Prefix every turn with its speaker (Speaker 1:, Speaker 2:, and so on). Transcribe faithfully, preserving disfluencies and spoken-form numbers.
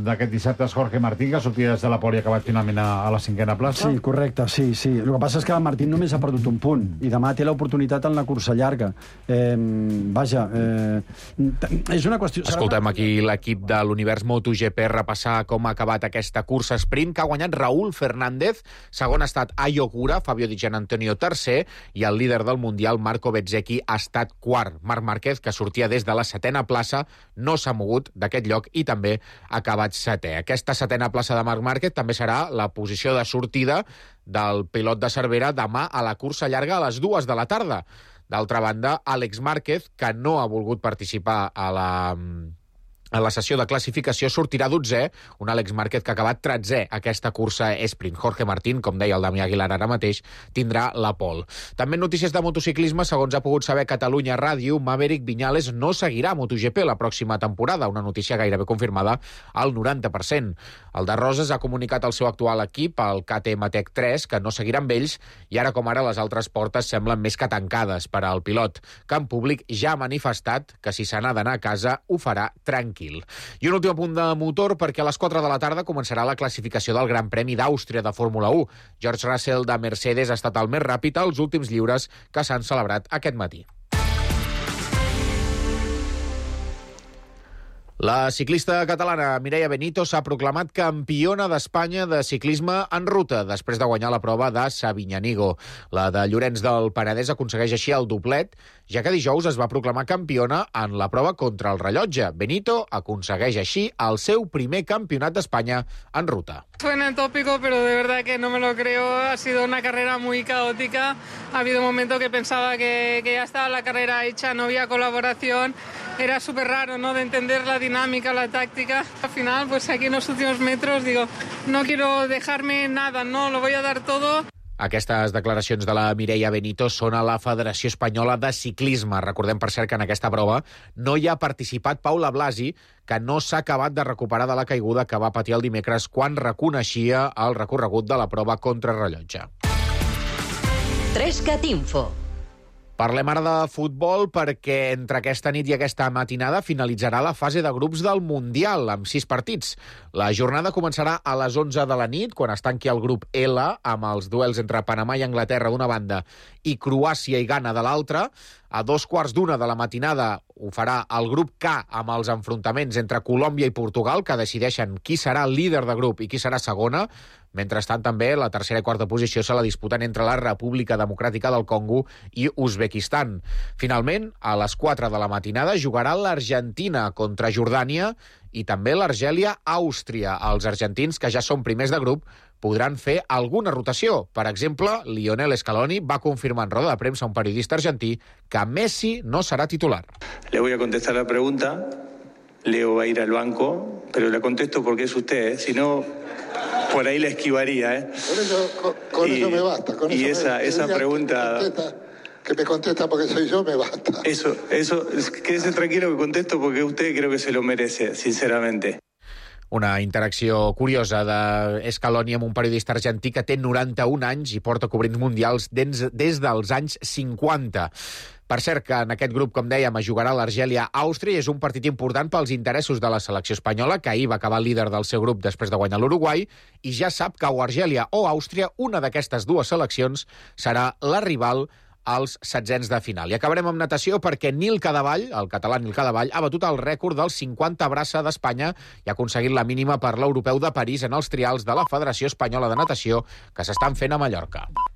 Speaker 1: d'aquest dissabte és Jorge Martín, que sortia des de la poli i ha acabat finalment a, a la cinquena plaça.
Speaker 2: Sí, correcte, sí, sí. El que passa és que Martín només ha perdut un punt i demà té l'oportunitat en la cursa llarga. Eh, vaja, eh, és una qüestió...
Speaker 3: Escoltem aquí l'equip de l'Univers MotoGP repassar com ha acabat aquesta cursa sprint, que ha guanyat Raúl Fernández, segon ha estat Ayo Ogura, Fabio Di Giannantonio tercer, i el líder del Mundial, Marco Bezzecchi, ha estat quart. Marc Márquez, que sortia des de la setena plaça, no s'ha mogut d'aquest lloc i també ha acabat setè. Aquesta setena plaça de Marc Márquez també serà la posició de sortida del pilot de Cervera demà a la cursa llarga a les dues de la tarda. D'altra banda, Àlex Márquez, que no ha volgut participar a la... a la sessió de classificació, sortirà dotzè, un Àlex Márquez que ha acabat tretzè aquesta cursa sprint. Jorge Martín, com deia el Damià Aguilar ara mateix, tindrà la pole. També notícies de motociclisme, segons ha pogut saber Catalunya Ràdio, Maverick Viñales no seguirà MotoGP la pròxima temporada, una notícia gairebé confirmada al noranta per cent. El de Roses ha comunicat al seu actual equip, el K T M Tech tres, que no seguirà amb ells, i ara com ara les altres portes semblen més que tancades per al pilot, que en públic ja ha manifestat que si se n'ha d'anar a casa ho farà tranquil. I un últim punt de motor, perquè a les quatre de la tarda començarà la classificació del Gran Premi d'Àustria de Fórmula u. George Russell de Mercedes ha estat el més ràpid als últims lliures que s'han celebrat aquest matí. La ciclista catalana Mireia Benito s'ha proclamat campiona d'Espanya de ciclisme en ruta després de guanyar la prova de Sabinyanigo. La de Llorenç del Penedès aconsegueix així el doblet, ja que dijous es va proclamar campiona en la prova contra el rellotge. Benito aconsegueix així el seu primer campionat d'Espanya en ruta.
Speaker 4: Suena tópico, pero de verdad que no me lo creo. Ha sido una carrera muy caótica. Ha habido un momento que pensaba que, que ya estaba la carrera hecha, no había colaboración. Era súper raro, ¿no?, de entender la dinámica, la táctica. Al final, pues aquí en los últimos metros, digo, no quiero dejarme nada, no, lo voy a dar todo.
Speaker 3: Aquestes declaracions de la Mireia Benito són a la Federació Espanyola de Ciclisme. Recordem, per cert, que en aquesta prova no hi ha participat Paula Blasi, que no s'ha acabat de recuperar de la caiguda que va patir el dimecres quan reconeixia el recorregut de la prova contrarrellotge.
Speaker 5: Trescat Info.
Speaker 3: Parlem ara de futbol perquè entre aquesta nit i aquesta matinada finalitzarà la fase de grups del Mundial amb sis partits. La jornada començarà a les onze de la nit, quan es tanqui el grup L, amb els duels entre Panamà i Anglaterra d'una banda i Croàcia i Ghana de l'altra. A dos quarts d'una de la matinada ho farà el grup K amb els enfrontaments entre Colòmbia i Portugal, que decideixen qui serà líder de grup i qui serà segona. Mentrestant, també, la tercera i quarta posició se la disputen entre la República Democràtica del Congo i Uzbekistan. Finalment, a les quatre de la matinada jugarà l'Argentina contra Jordània i també l'Argèlia-Àustria. Els argentins, que ja són primers de grup, podran fer alguna rotació. Per exemple, Lionel Scaloni va confirmar en roda de premsa a un periodista argentí que Messi no serà titular.
Speaker 6: Le voy a contestar la pregunta. Leo va a ir al banco, pero le contesto porque es usted, ¿eh? Si no, por ahí la esquivaría, ¿eh?
Speaker 7: Con eso, con, con y, eso me basta. Con
Speaker 6: y
Speaker 7: eso
Speaker 6: esa,
Speaker 7: me,
Speaker 6: esa pregunta...
Speaker 7: Que, contesta, que me contesta porque soy yo, me basta.
Speaker 6: Eso, eso, quédese tranquilo que contesto porque usted creo que se lo merece, sinceramente.
Speaker 3: Una interacció curiosa de Scaloni amb un periodista argentí que té noranta-un anys i porta cobrint mundials des, des dels anys cinquanta. Per cert, que en aquest grup, com dèiem, es jugarà l'Argèlia-Àustria i és un partit important pels interessos de la selecció espanyola, que ahir va acabar líder del seu grup després de guanyar l'Uruguai, i ja sap que o Argèlia o Àustria, una d'aquestes dues seleccions, serà la rival als setzents de final. I acabarem amb natació perquè Nil Cadevall, el català Nil Cadevall, ha batut el rècord dels cinquanta braça d'Espanya i ha aconseguit la mínima per l'Europeu de París en els trials de la Federació Espanyola de Natació que s'estan fent a Mallorca.